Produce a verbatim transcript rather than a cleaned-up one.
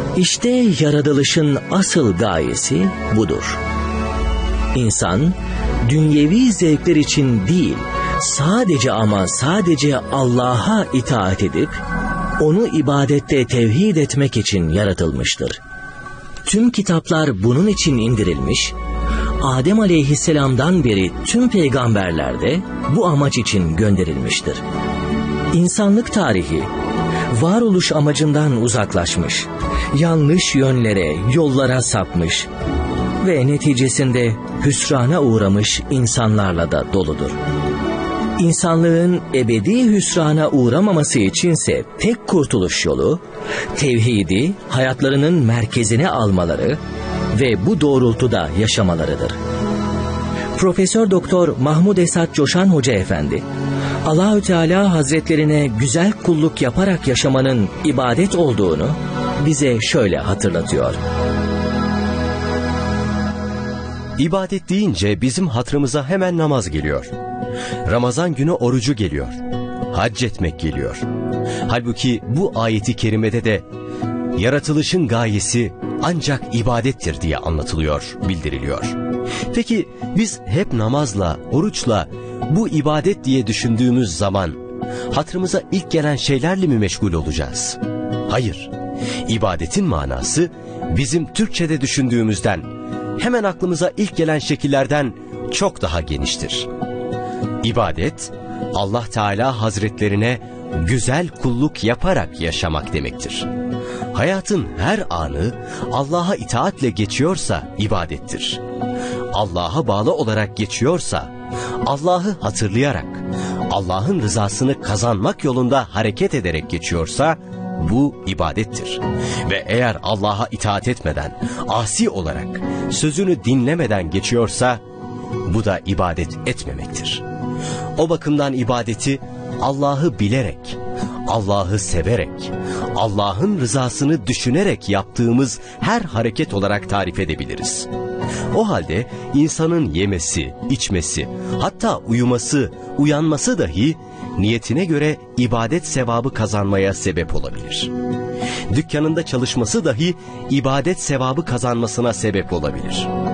İşte yaratılışın asıl gayesi budur. İnsan, dünyevi zevkler için değil, sadece ama sadece Allah'a itaat edip, onu ibadette tevhid etmek için yaratılmıştır. Tüm kitaplar bunun için indirilmiş, Adem aleyhisselamdan beri tüm peygamberler de bu amaç için gönderilmiştir. İnsanlık tarihi, varoluş amacından uzaklaşmış, yanlış yönlere, yollara sapmış ve neticesinde hüsrana uğramış insanlarla da doludur. İnsanlığın ebedi hüsrana uğramaması içinse tek kurtuluş yolu, tevhidi hayatlarının merkezine almaları ve bu doğrultuda yaşamalarıdır. Profesör Doktor Mahmud Esat Coşan Hoca Efendi, Allahü Teala Hazretlerine güzel kulluk yaparak yaşamanın ibadet olduğunu bize şöyle hatırlatıyor. İbadet deyince bizim hatırımıza hemen namaz geliyor. Ramazan günü orucu geliyor. Hac etmek geliyor. Halbuki bu ayeti kerimede de yaratılışın gayesi ancak ibadettir diye anlatılıyor, bildiriliyor. Peki biz hep namazla, oruçla bu ibadet diye düşündüğümüz zaman hatırımıza ilk gelen şeylerle mi meşgul olacağız? Hayır. İbadetin manası bizim Türkçe'de düşündüğümüzden, hemen aklımıza ilk gelen şekillerden çok daha geniştir. İbadet, Allah Teala Hazretlerine güzel kulluk yaparak yaşamak demektir. Hayatın her anı Allah'a itaatle geçiyorsa ibadettir. Allah'a bağlı olarak geçiyorsa, Allah'ı hatırlayarak, Allah'ın rızasını kazanmak yolunda hareket ederek geçiyorsa, bu ibadettir. Ve eğer Allah'a itaat etmeden, asi olarak, sözünü dinlemeden geçiyorsa, bu da ibadet etmemektir. O bakımdan ibadeti Allah'ı bilerek, Allah'ı severek, Allah'ın rızasını düşünerek yaptığımız her hareket olarak tarif edebiliriz. O halde insanın yemesi, içmesi, hatta uyuması, uyanması dahi niyetine göre ibadet sevabı kazanmaya sebep olabilir. Dükkanında çalışması dahi ibadet sevabı kazanmasına sebep olabilir.